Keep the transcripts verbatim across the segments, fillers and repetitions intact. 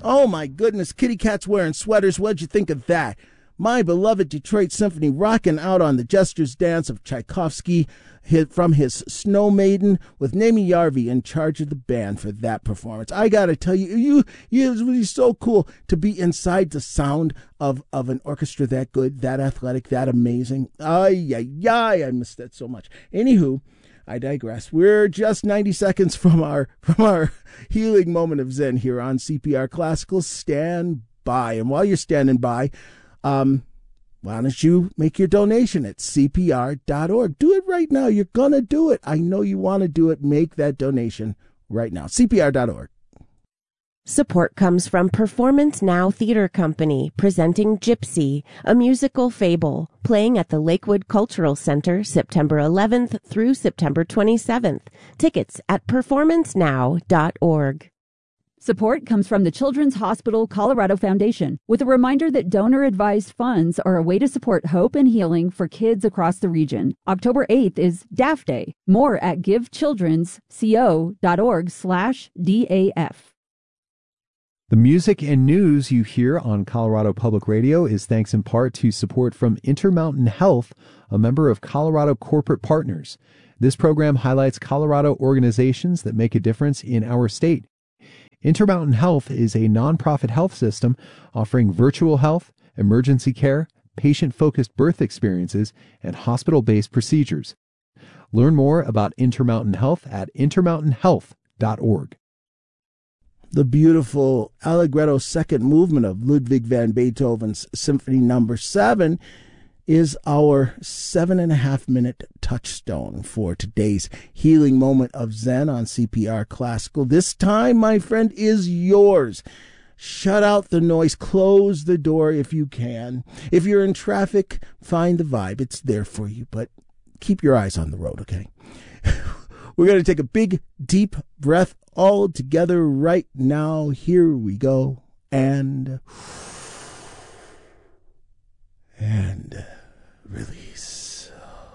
Oh, my goodness. Kitty cats wearing sweaters. What'd you think of that? My beloved Detroit Symphony rocking out on the Jester's Dance of Tchaikovsky hit from his Snow Maiden with Naomi Yarvi in charge of the band for that performance. I got to tell you, you, you, it's really so cool to be inside the sound of, of an orchestra that good, that athletic, that amazing. Ay, ay, ay, I miss that so much. Anywho, I digress. We're just ninety seconds from our from our healing moment of Zen here on C P R Classical. Stand by. And while you're standing by, um, why don't you make your donation at C P R dot org? Do it right now. You're going to do it. I know you want to do it. Make that donation right now. C P R dot org. Support comes from Performance Now Theater Company, presenting Gypsy, a musical fable, playing at the Lakewood Cultural Center September eleventh through September twenty-seventh. Tickets at performance now dot org. Support comes from the Children's Hospital Colorado Foundation, with a reminder that donor-advised funds are a way to support hope and healing for kids across the region. October eighth is D A F Day. More at givechildrensco dot org slash D A F. The music and news you hear on Colorado Public Radio is thanks in part to support from Intermountain Health, a member of Colorado Corporate Partners. This program highlights Colorado organizations that make a difference in our state. Intermountain Health is a nonprofit health system offering virtual health, emergency care, patient-focused birth experiences, and hospital-based procedures. Learn more about Intermountain Health at intermountain health dot org. The beautiful Allegretto second movement of Ludwig van Beethoven's Symphony Number Seven is our seven and a half minute touchstone for today's healing moment of Zen on C P R Classical. This time, my friend, is yours. Shut out the noise. Close the door if you can. If you're in traffic, find the vibe. It's there for you, but keep your eyes on the road, okay? We're going to take a big, deep breath all together right now. Here we go. And, and release.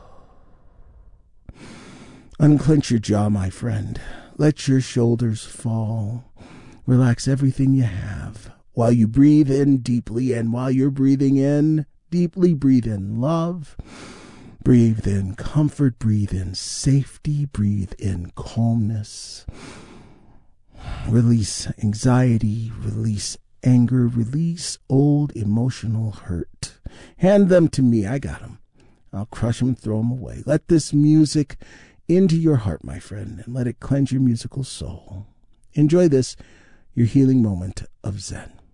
Unclench your jaw, my friend. Let your shoulders fall. Relax everything you have. While you breathe in deeply, and while you're breathing in deeply, breathe in love. Breathe in comfort, breathe in safety, breathe in calmness. Release anxiety, release anger, release old emotional hurt. Hand them to me. I got them. I'll crush them and throw them away. Let this music into your heart, my friend, and let it cleanse your musical soul. Enjoy this, your healing moment of Zen.